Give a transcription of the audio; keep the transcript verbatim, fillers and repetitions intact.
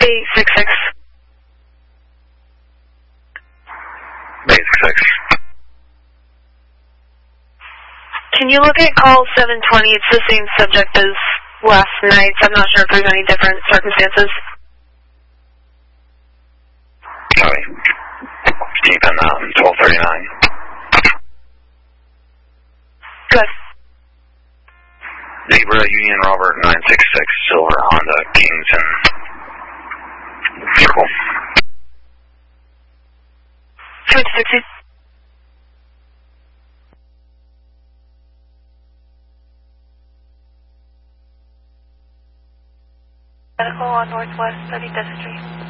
eight six six. eight six six. Can you look at call seven twenty? It's the same subject as last night. I'm not sure if there's any different circumstances. Sorry. Keep in um, twelve thirty-nine. Good. Zebra Union Robert nine six six Silver Honda Kingston Circle. Switch sixty. Medical on Northwest thirty-fifth Street.